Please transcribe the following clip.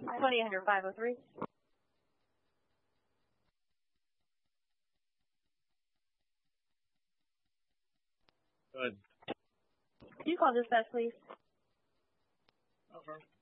2800 503. Good. Can you call dispatch, please? Okay.